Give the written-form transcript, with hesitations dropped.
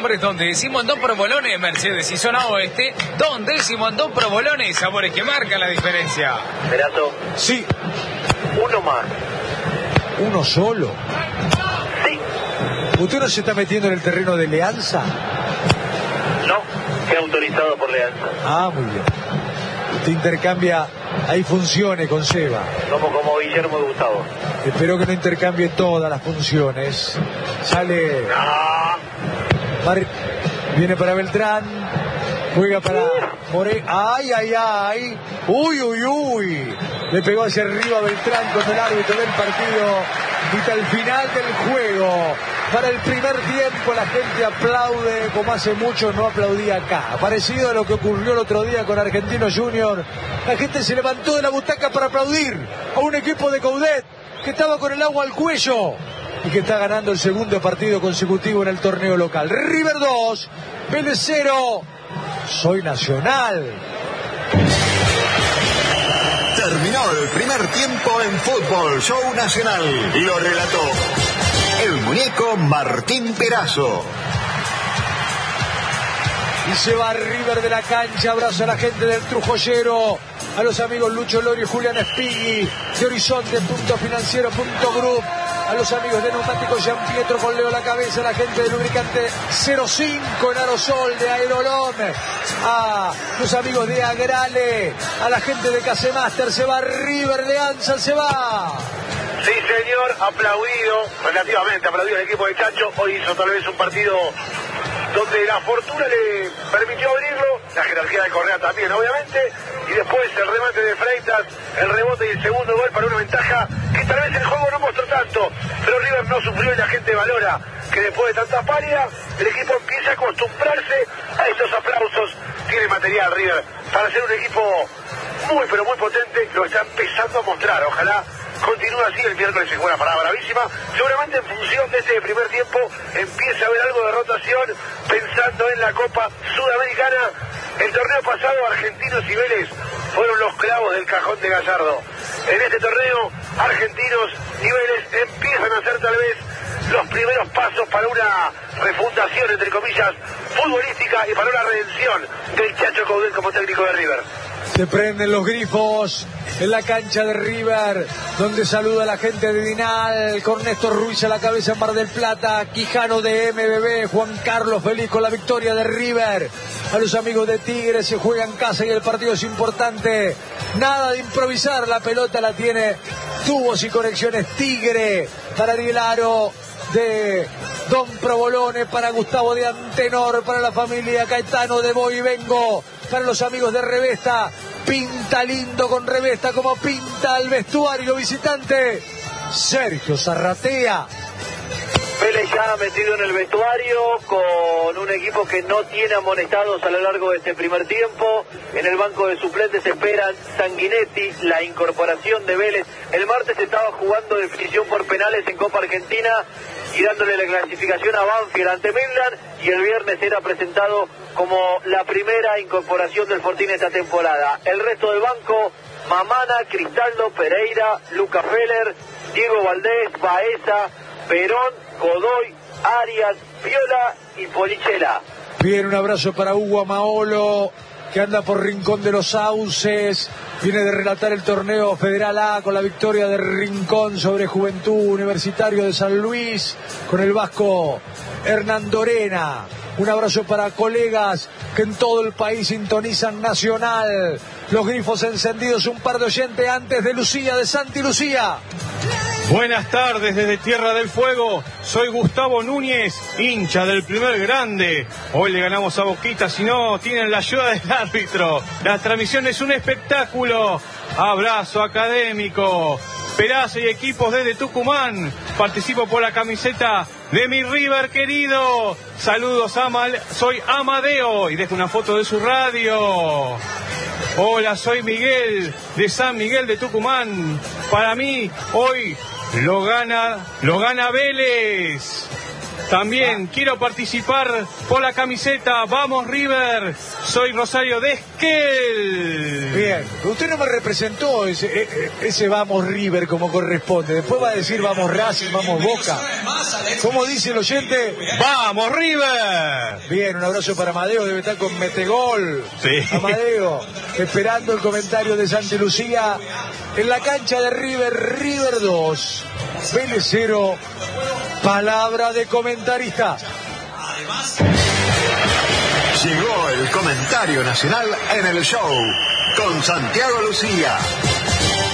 sabores donde Simondón Provolone, Mercedes y Zona Oeste, donde Simondón Provolone, sabores que marcan la diferencia. Perazo. Sí. Uno más. ¿Uno solo? Sí. ¿Usted no se está metiendo en el terreno de Leanza? No, queda autorizado por Leanza. Ah, muy bien. Usted intercambia, hay funciones con Seba. Somos como Guillermo y Gustavo. Espero que no intercambie todas las funciones. Sale... Viene para Beltrán. Juega para More. ¡Ay, ay, ay! ¡Uy, uy, uy! Le pegó hacia arriba Beltrán con el árbitro del partido. Y hasta el final del juego. Para el primer tiempo la gente aplaude como hace mucho no aplaudía acá. Parecido a lo que ocurrió el otro día con Argentino Junior. La gente se levantó de la butaca para aplaudir a un equipo de Coudet que estaba con el agua al cuello y que está ganando el segundo partido consecutivo en el torneo local. River 2, Vélez 0. Soy Nacional. Terminó el primer tiempo en Fútbol Show Nacional. Lo relató el muñeco Martín Perazo. Y se va River de la cancha, abraza a la gente del Trujollero, a los amigos Lucho Lori y Julián Espigui, de Horizonte.financiero.group, a los amigos de Neumáticos Jean Pietro con Leo la cabeza, a la gente de Lubricante 05 en Aerosol de Aerolón, a los amigos de Agrale, a la gente de Casemaster. Se va River de Anza, se va. Sí, señor, relativamente aplaudido el equipo de Chacho. Hoy hizo tal vez un partido donde la fortuna le permitió abrirlo, la jerarquía de Correa también, obviamente, y después el remate de Freitas, el rebote y el segundo gol para una ventaja que tal vez el juego no mostró tanto, pero River no sufrió y la gente valora que después de tanta paria, el equipo empieza a acostumbrarse a estos aplausos. Tiene material River para ser un equipo muy, pero muy potente, lo está empezando a mostrar. Ojalá continúa así. El miércoles se juega una parada bravísima. Seguramente en función de este primer tiempo empieza a haber algo de rotación pensando en la Copa Sudamericana. El torneo pasado Argentinos y Vélez fueron los clavos del cajón de Gallardo. En este torneo Argentinos y Vélez empiezan a hacer tal vez los primeros pasos para una refundación, entre comillas, futbolística y para una redención del Chacho Coudet como técnico de River. Se prenden los grifos en la cancha de River, donde saluda a la gente de Dinal, con Néstor Ruiz a la cabeza en Mar del Plata, Quijano de MBB, Juan Carlos feliz con la victoria de River. A los amigos de Tigre, se juega en casa y el partido es importante. Nada de improvisar, la pelota la tiene Tubos y Conexiones Tigre para Ariel Aro, de Don Provolone, para Gustavo de Antenor, para la familia Caetano de Voy y Vengo, para los amigos de Revesta. Pinta lindo con Revesta, como pinta el vestuario visitante Sergio Zarratea. Vélez ya metido en el vestuario con un equipo que no tiene amonestados a lo largo de este primer tiempo. En el banco de suplentes esperan Sanguinetti, la incorporación de Vélez. El martes estaba jugando definición por penales en Copa Argentina y dándole la clasificación a Banfield ante Midland, y el viernes era presentado como la primera incorporación del Fortín esta temporada. El resto del banco: Mamana, Cristaldo, Pereira, Luca Feller, Diego Valdés, Baeza, Perón, Godoy, Arias, Viola y Polichela. Bien, un abrazo para Hugo Amaolo, que anda por Rincón de los Sauces. Viene de relatar el torneo Federal A con la victoria de Rincón sobre Juventud Universitario de San Luis, con el vasco Hernando Orena. Un abrazo para colegas que en todo el país sintonizan Nacional. Los grifos encendidos, un par de oyentes antes de Lucía, de Santi Lucía. Buenas tardes desde Tierra del Fuego, soy Gustavo Núñez, hincha del primer grande. Hoy le ganamos a Boquita, si no tienen la ayuda del árbitro. La transmisión es un espectáculo. Abrazo académico. Perazo y equipos desde Tucumán. Participo por la camiseta de mi River querido. Saludos, soy Amadeo y dejo una foto de su radio. Hola, soy Miguel de San Miguel de Tucumán. Para mí, hoy lo gana Vélez. También quiero participar por la camiseta Vamos River. Soy Rosario de Esquel. Bien, usted no me representó ese Vamos River como corresponde. Después va a decir Vamos Racing, Vamos Boca. ¿Cómo dice el oyente? ¡Vamos River! Bien, un abrazo para Amadeo, debe estar con Metegol. Sí. Amadeo, esperando el comentario de Santi Lucía en la cancha de River 2, Vélez 0, palabra de comentarista. Llegó el comentario nacional en el show con Santiago Lucía.